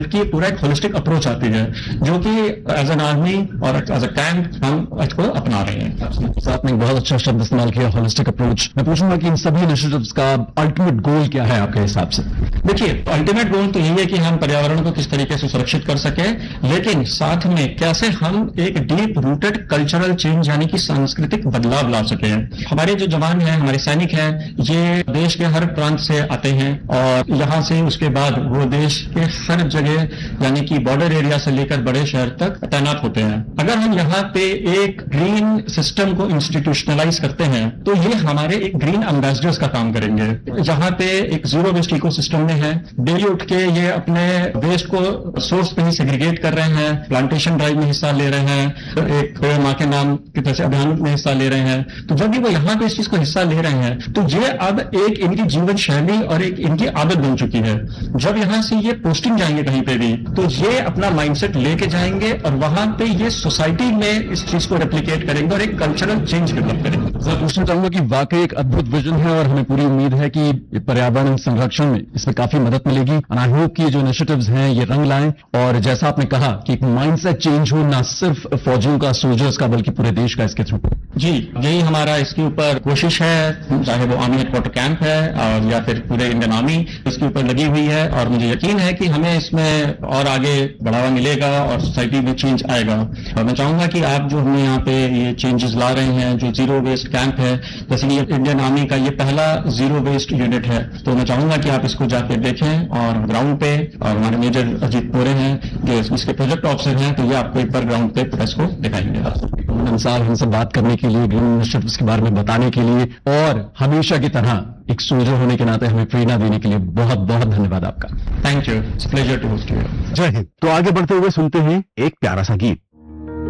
की पूरा एक होलिस्टिक अप्रोच आती है, जो कि एज एन आर्मी और एज अ कैंप हम इसको अपना रहे हैं। आपने एक बहुत अच्छा शब्द इस्तेमाल किया, होलिस्टिक अप्रोच। मैं पूछूंगा कि इन सभी इनिशिएटिव्स का अल्टीमेट गोल क्या है आपके हिसाब से? देखिए, अल्टीमेट गोल तो यही है कि हम पर्यावरण को किस तरीके से सुरक्षित कर सके, लेकिन साथ में कैसे हम एक डीप रूटेड कल्चरल चेंज यानी कि सांस्कृतिक बदलाव ला सके। हमारे जो जवान हैं, हमारे सैनिक हैं, ये देश के हर प्रांत से आते हैं और यहाँ से उसके बाद वो देश के हर जगह यानी कि बॉर्डर एरिया से लेकर बड़े शहर तक तैनात होते हैं। अगर हम यहाँ पे एक ग्रीन सिस्टम को इंस्टीट्यूशनलाइज करते हैं तो ये हमारे एक ग्रीन एम्बेसडर्स का काम करेंगे। यहाँ पे एक जीरो वेस्ट इकोसिस्टम में है, डेली उठ के ये अपने वेस्ट को सोर्स पे ही सेग्रीगेट कर रहे हैं, प्लांटेशन ड्राइव में हिस्सा ले रहे हैं, एक पेड़ माँ के नाम की तरह से अभियान में हिस्सा ले रहे हैं। तो जब भी वो यहाँ पे इस चीज को हिस्सा ले रहे हैं तो ये अब एक इनकी जीवन शैली और एक इनकी आदत बन चुकी है। जब यहाँ से ये पोस्टिंग जाएंगे कहीं पे भी तो ये अपना माइंडसेट लेके जाएंगे और वहां पे ये सोसाइटी में इस चीज को रेप्लिकेट करेंगे और एक कल्चरल चेंज डेवलप करेंगे। मैं पूछना चाहूंगा कि वाकई एक अद्भुत विजन है और हमें पूरी उम्मीद है कि पर्यावरण संरक्षण में इसमें काफी मदद मिलेगी। एंड आई होप कि जो इनिशिएटिव्स हैं ये रंग लाएं और जैसा आपने कहा कि एक माइंडसेट चेंज हो, ना सिर्फ फौजियों का, सोल्जर्स का, बल्कि पूरे देश का इसके थ्रू। जी, यही हमारा इसके ऊपर कोशिश है, चाहे वो आर्मी हेडक्वार्टर कैंप है और या फिर पूरे इंडियन आर्मी इसके ऊपर लगी हुई है। और मुझे यकीन है कि हमें इसमें और आगे बढ़ावा मिलेगा और सोसाइटी में चेंज आएगा। और मैं चाहूंगा कि आप जो हमें यहाँ पे ये चेंजेस ला रहे हैं, जो जीरो वेस्ट कैंप है, जैसे कि इंडियन आर्मी का ये पहला जीरो वेस्ट यूनिट है, तो मैं चाहूंगा कि आप इसको जाके देखें और ग्राउंड पे, और हमारे मेजर अजीत पोरे हैं जो इसके प्रोजेक्ट ऑफिसर हैं, तो ये आपको एक बार ग्राउंड पे प्रेस को दिखाएंगे। इंसान हमसे बात करने के लिए, ग्रीन इनिशिएटिव्स के बारे में बताने के लिए और हमेशा की तरह एक सोल्जर होने के नाते हमें प्रेरणा देने के लिए बहुत बहुत धन्यवाद आपका। Thank you, it's pleasure to host you. जय हिंद। तो आगे बढ़ते हुए सुनते हैं एक प्यारा सा गीत।